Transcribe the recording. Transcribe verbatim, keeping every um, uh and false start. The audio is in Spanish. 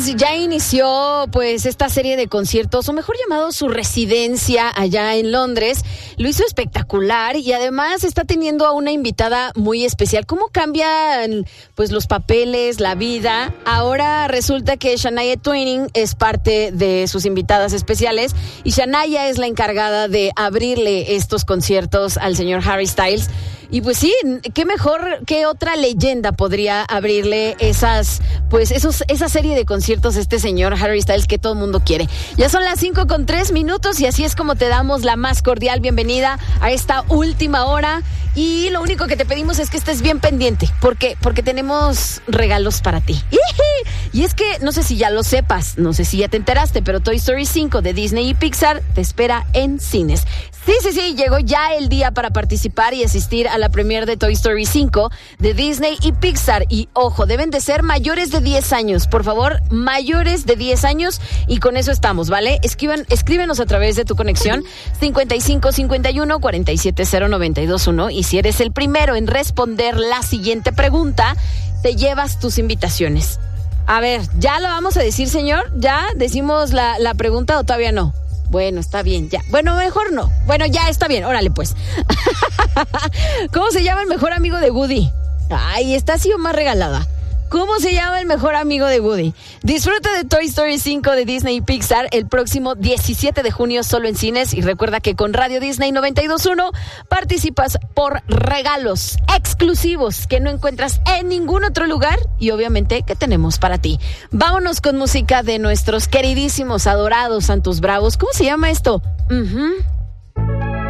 Styles ya inició pues esta serie de conciertos, o mejor llamado su residencia allá en Londres. Lo hizo espectacular y además está teniendo a una invitada muy especial. ¿Cómo cambian pues los papeles, la vida? Ahora resulta que Shania Twain es parte de sus invitadas especiales y Shania es la encargada de abrirle estos conciertos al señor Harry Styles. Y pues sí, qué mejor, qué otra leyenda podría abrirle esas, pues esos, esa serie de conciertos a este señor Harry Styles que todo el mundo quiere. Ya son las cinco con tres minutos y así es como te damos la más cordial bienvenida a esta última hora. Y lo único que te pedimos es que estés bien pendiente. ¿Por qué? Porque tenemos regalos para ti. Y es que, no sé si ya lo sepas, no sé si ya te enteraste, pero Toy Story cinco de Disney y Pixar te espera en cines. Sí, sí, sí, llegó ya el día para participar y asistir a la premiere de Toy Story cinco de Disney y Pixar. Y ojo, deben de ser mayores de diez años, por favor, mayores de diez años, y con eso estamos, ¿vale? Escriban, escríbenos a través de tu conexión cincuenta y cinco cincuenta y uno cuarenta y siete cero noventa y dos uno, y si eres el primero en responder la siguiente pregunta, te llevas tus invitaciones. A ver, ¿ya lo vamos a decir, señor? ¿Ya decimos la, la pregunta o todavía no? Bueno, está bien, ya. Bueno, mejor no. Bueno, ya está bien, órale pues. ¿Cómo se llama el mejor amigo de Woody? Ay, esta ha sido más regalada. ¿Cómo se llama el mejor amigo de Woody? Disfruta de Toy Story cinco de Disney y Pixar el próximo diecisiete de junio solo en cines. Y recuerda que con Radio Disney noventa y dos punto uno participas por regalos exclusivos que no encuentras en ningún otro lugar y obviamente que tenemos para ti. Vámonos con música de nuestros queridísimos, adorados Santos Bravos. ¿Cómo se llama esto? Uh-huh.